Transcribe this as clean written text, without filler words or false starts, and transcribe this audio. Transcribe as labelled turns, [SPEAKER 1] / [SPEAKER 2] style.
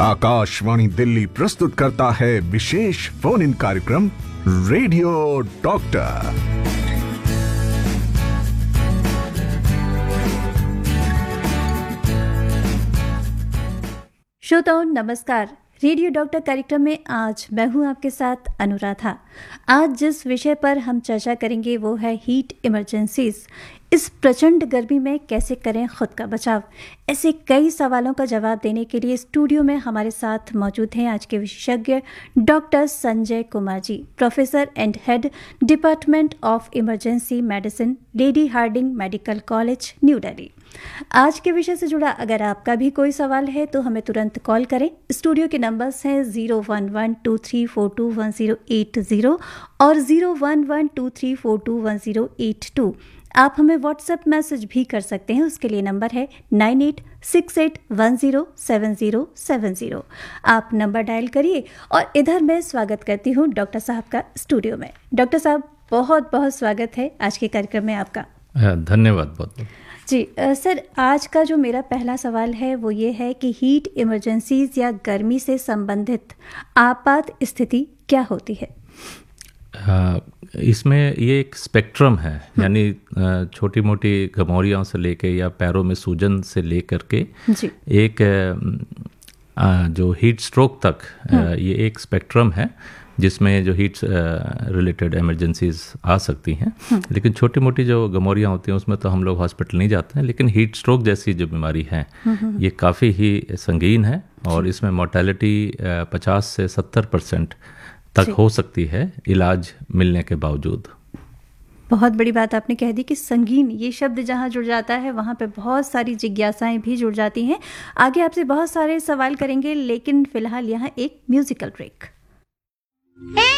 [SPEAKER 1] आकाशवाणी दिल्ली प्रस्तुत करता है विशेष फोन इन कार्यक्रम रेडियो डॉक्टर।
[SPEAKER 2] श्रोताओं नमस्कार। रेडियो डॉक्टर कार्यक्रम में आज मैं हूं आपके साथ अनुराधा। आज जिस विषय पर हम चर्चा करेंगे वो है हीट इमरजेंसीज। इस प्रचंड गर्मी में कैसे करें खुद का बचाव, ऐसे कई सवालों का जवाब देने के लिए स्टूडियो में हमारे साथ मौजूद हैं आज के विशेषज्ञ doctor Sanjay Kumar ji, professor and head department of emergency medicine, lady Hardinge medical college, new Delhi. आज के विषय से जुड़ा अगर आपका भी कोई सवाल है तो हमें तुरंत कॉल करें। स्टूडियो के नंबर्स हैं 0112342180 और 011234218082। आप हमें व्हाट्सएप मैसेज भी कर सकते हैं, उसके लिए नंबर है 9868107070। आप नंबर डायल करिए और इधर मैं स्वागत करती हूँ डॉक्टर साहब का स्टूडियो में। डॉक्टर साहब बहुत बहुत स्वागत है आज के कार्यक्रम में आपका।
[SPEAKER 3] धन्यवाद बहुत बहुत।
[SPEAKER 2] जी सर, आज का जो मेरा पहला सवाल है वो ये है कि हीट इमरजेंसीज या गर्मी से संबंधित आपात स्थिति क्या होती है?
[SPEAKER 3] इसमें ये एक स्पेक्ट्रम है, यानी छोटी मोटी घमौरियों से लेके या पैरों में सूजन से लेकर के एक जो हीट स्ट्रोक तक, ये एक स्पेक्ट्रम है जिसमें जो हीट रिलेटेड इमरजेंसीज आ सकती हैं। लेकिन छोटी मोटी जो गमौरियाँ होती हैं उसमें तो हम लोग हॉस्पिटल नहीं जाते हैं, लेकिन हीट स्ट्रोक जैसी जो बीमारी है ये काफ़ी ही संगीन है और इसमें मोर्टेलिटी 50 से 70% तक हो सकती है इलाज मिलने के बावजूद।
[SPEAKER 2] बहुत बड़ी बात आपने कह दी कि संगीन, ये शब्द जहाँ जुड़ जाता है वहाँ पे बहुत सारी जिज्ञासाएं भी जुड़ जाती हैं। आगे आपसे बहुत सारे सवाल करेंगे, लेकिन फिलहाल यहाँ एक म्यूजिकल ब्रेक।